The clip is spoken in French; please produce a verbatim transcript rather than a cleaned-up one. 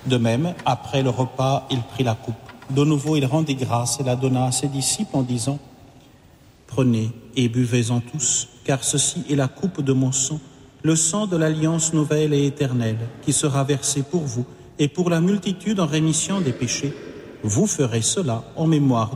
De même, après le repas, il prit la coupe. De nouveau, il rendit grâce et la donna à ses disciples en disant « Prenez et buvez-en tous, car ceci est la coupe de mon sang, le sang de l'alliance nouvelle et éternelle, qui sera versé pour vous et pour la multitude en rémission des péchés. Vous ferez cela en mémoire de moi. »